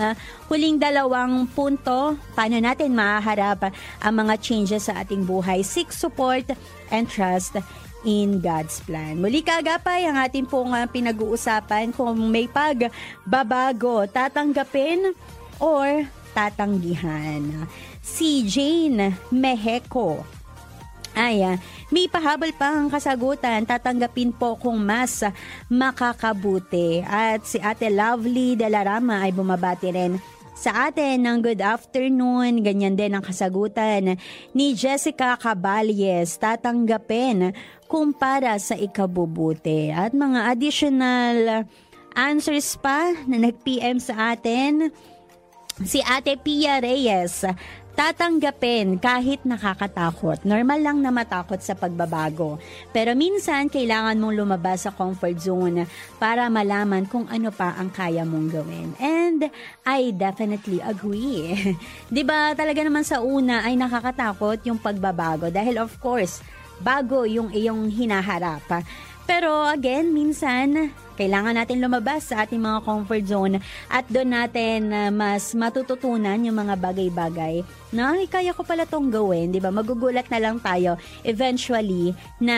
huling dalawang punto, paano natin mahaharap ang mga changes sa ating buhay. Seek support and trust in God's plan. Muli kaagapay ang ating pong pinag-uusapan kung may pagbabago, tatanggapin or tatanggihan. Si Jane Mejeco ay may pahabol pang kasagutan, tatanggapin po kung mas makakabuti. At si Ate Lovely de la Rama ay bumabati rin sa atin ng good afternoon. Ganyan din ang kasagutan ni Jessica Caballes, tatanggapin kung para sa ikabubuti. At mga additional answers pa na nag-PM sa atin, si Ate Pia Reyes, tatanggapin kahit nakakatakot. Normal lang na matakot sa pagbabago. Pero minsan, kailangan mong lumabas sa comfort zone para malaman kung ano pa ang kaya mong gawin. And I definitely agree. 'Di ba talaga naman sa una ay nakakatakot yung pagbabago dahil of course, bago yung iyong hinaharap. Pero again, minsan, kailangan natin lumabas sa ating mga comfort zone at doon natin mas matututunan yung mga bagay-bagay na ay, kaya ko pala tong gawin, di ba? Magugulat na lang tayo eventually na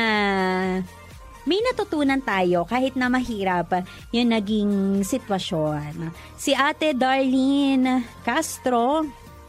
may natutunan tayo kahit na mahirap yung naging sitwasyon. Si Ate Darlene Castro,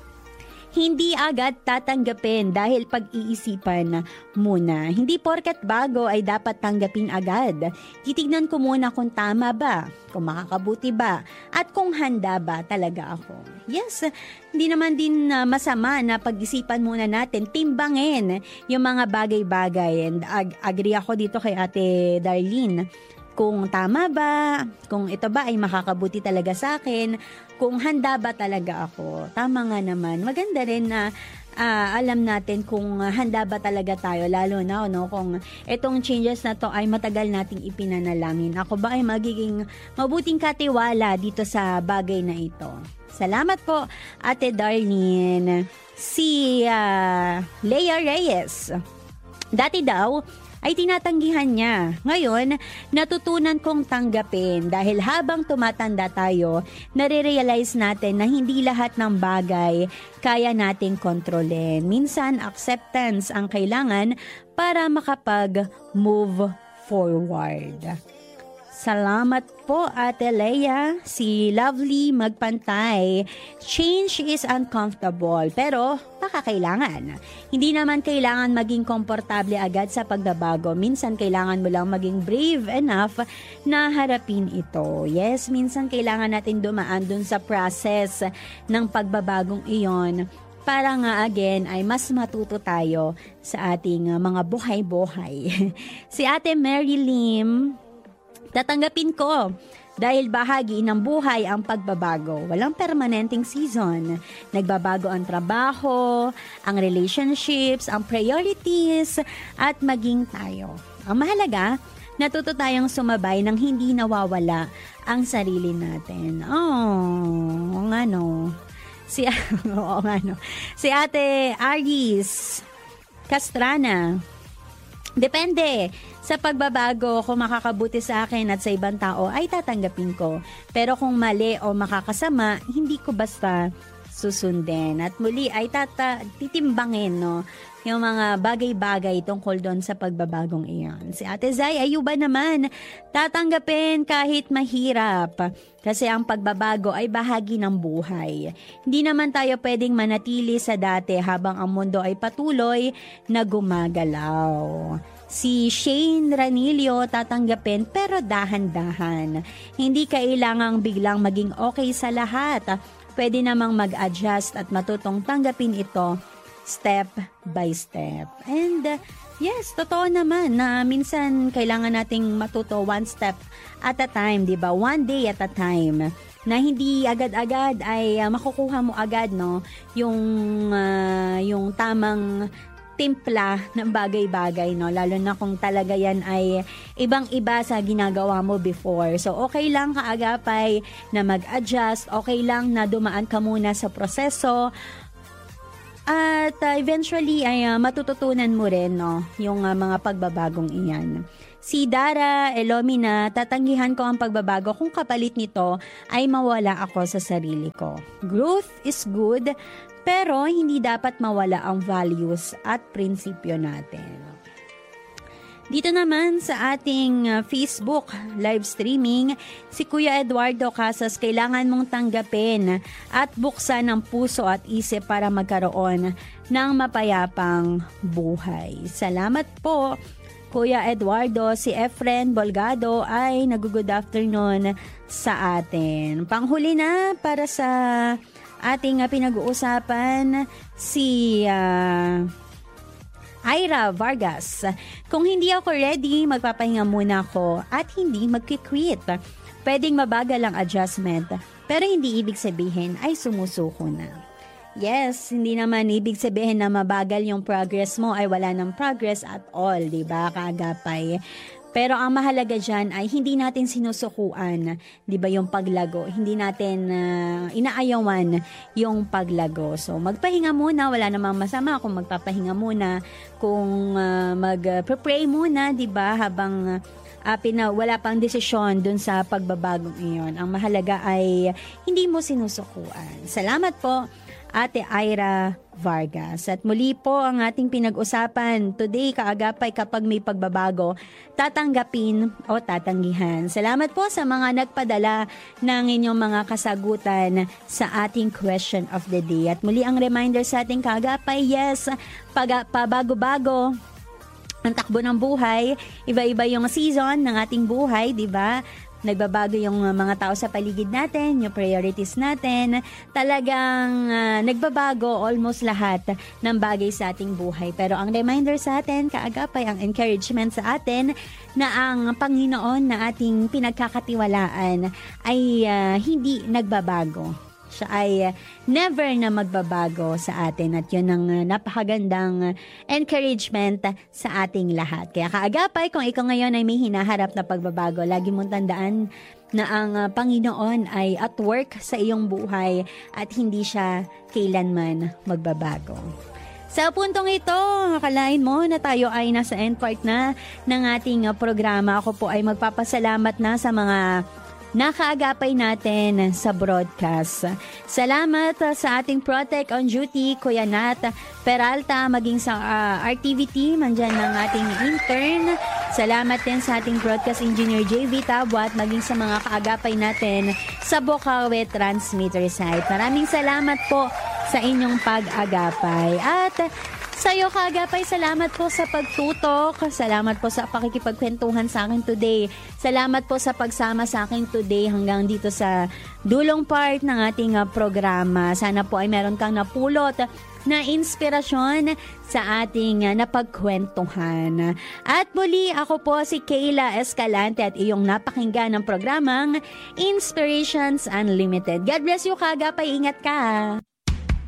hindi agad tatanggapin dahil pag-iisipan muna. Hindi porket bago ay dapat tanggapin agad. Titignan ko muna kung tama ba, kung makakabuti ba, at kung handa ba talaga ako. Yes, hindi naman din masama na pag-isipan muna natin, timbangin yung mga bagay-bagay. And agree ako dito kay Ate Darlene. Kung tama ba, kung ito ba ay makakabuti talaga sa akin, kung handa ba talaga ako. Tama nga naman. Maganda rin na alam natin kung handa ba talaga tayo, lalo na kung itong changes na to ay matagal nating ipinanalangin. Ako ba ay magiging mabuting katiwala dito sa bagay na ito. Salamat po, Ate Darlene. Si Leia Reyes, dati daw ay tinatanggihan niya. Ngayon, natutunan kong tanggapin dahil habang tumatanda tayo, nare-realize natin na hindi lahat ng bagay kaya nating kontrolin. Minsan, acceptance ang kailangan para makapag-move forward. Salamat po, Ate Leia. Si Lovely Magpantay. Change is uncomfortable, pero kailangan. Hindi naman kailangan maging komportable agad sa pagbabago. Minsan kailangan mo lang maging brave enough na harapin ito. Yes, minsan kailangan natin dumaan dun sa process ng pagbabagong iyon para nga again ay mas matuto tayo sa ating mga buhay-buhay. Si Ate Mary Lim, tatanggapin ko dahil bahagi ng buhay ang pagbabago. Walang permanenteng season. Nagbabago ang trabaho, ang relationships, ang priorities, at maging tayo. Ang mahalaga, natuto tayong sumabay nang hindi nawawala ang sarili natin. Si Ate Aris Castrana, depende sa pagbabago, kung makakabuti sa akin at sa ibang tao ay tatanggapin ko. Pero kung mali o makakasama, hindi ko basta susundin. At muli ay titimbangin yung mga bagay-bagay tungkol doon sa pagbabagong iyon. Si Ate Zay Ayuba naman, tatanggapin kahit mahirap. Kasi ang pagbabago ay bahagi ng buhay. Hindi naman tayo pwedeng manatili sa dati habang ang mundo ay patuloy na gumagalaw. Si Shane Ranilio, tatanggapin pero dahan-dahan. Hindi kailangang biglang maging okay sa lahat. Pwede namang mag-adjust at matutong tanggapin ito step by step. And yes, totoo naman na minsan kailangan nating matuto one step at a time, di ba? One day at a time. Na hindi agad-agad ay makukuha mo agad yung tamang timpla ng bagay-bagay, lalo na kung talaga yan ay ibang-iba sa ginagawa mo before. So, okay lang kaagapay na mag-adjust, okay lang na dumaan ka muna sa proseso, at eventually ay matututunan mo rin yung mga pagbabagong iyan. Si Dara Elomina, tatanggihan ko ang pagbabago kung kapalit nito ay mawala ako sa sarili ko. Growth is good, pero hindi dapat mawala ang values at prinsipyo natin. Dito naman sa ating Facebook live streaming, si Kuya Eduardo Casas, kailangan mong tanggapin at buksan ang puso at isip para magkaroon ng mapayapang buhay. Salamat po, Kuya Eduardo. Si Efren Bolgado ay nag-good afternoon sa atin. Panghuli na para sa ating pinag-uusapan, si Ira Vargas. Kung hindi ako ready, magpapahinga muna ako at hindi magki-quit. Pwedeng mabagal ang adjustment, pero hindi ibig sabihin ay sumusuko na. Yes, hindi naman ibig sabihin na mabagal yung progress mo ay wala ng progress at all, di ba, kaagapay? Pero ang mahalaga dyan ay hindi natin sinusukuan, di ba, yung paglago. Hindi natin inaayawan yung paglago. So, magpahinga muna. Wala namang masama kung magpapahinga muna. Kung mag-pray muna, di ba, habang wala pang desisyon dun sa pagbabagong iyon. Ang mahalaga ay hindi mo sinusukuan. Salamat po, Ate Ira Vargas. At muli po ang ating pinag-usapan today, kaagapay, kapag may pagbabago, tatanggapin o tatanggihan. Salamat po sa mga nagpadala ng inyong mga kasagutan sa ating question of the day. At muli ang reminder sa ating kaagapay, yes, pabago-bago ang takbo ng buhay, iba-iba yung season ng ating buhay, di ba? Nagbabago yung mga tao sa paligid natin, yung priorities natin. Talagang nagbabago almost lahat ng bagay sa ating buhay. Pero ang reminder sa atin, kaagapay, ang encouragement sa atin na ang Panginoon na ating pinagkakatiwalaan ay hindi nagbabago. Siya ay never na magbabago sa atin at yun ang napakagandang encouragement sa ating lahat. Kaya kaagapay, kung ikaw ngayon ay may hinaharap na pagbabago, lagi mong tandaan na ang Panginoon ay at work sa iyong buhay at hindi siya kailanman magbabago. Sa puntong ito, akalain mo na tayo ay nasa end part na ng ating programa. Ako po ay magpapasalamat na sa mga nakaagapay natin sa broadcast. Salamat sa ating Protect on Duty, Kuya Nat Peralta, maging sa RTV team, andyan ng ating intern. Salamat din sa ating broadcast engineer JV Tabo at maging sa mga kaagapay natin sa Bocaue transmitter site. Maraming salamat po sa inyong pag-agapay. At sa iyo, kaagapay, salamat po sa pagtutok. Salamat po sa pakikipagkwentuhan sa akin today. Salamat po sa pagsama sa akin today hanggang dito sa dulong part ng ating programa. Sana po ay meron kang napulot na inspirasyon sa ating napagkwentuhan. At muli, ako po si Kayla Escalante at iyong napakinggan ng programang Inspirations Unlimited. God bless you, kaagapay. Ingat ka.